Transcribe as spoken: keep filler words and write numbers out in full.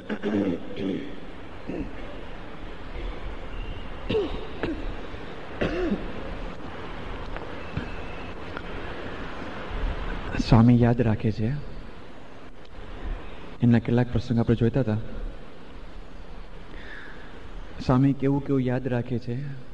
સ્વામી યાદ રાખે છે, એમના કેટલાક પ્રસંગ આપણે જોઈતા હતા. સ્વામી કેવું કેવું યાદ રાખે છે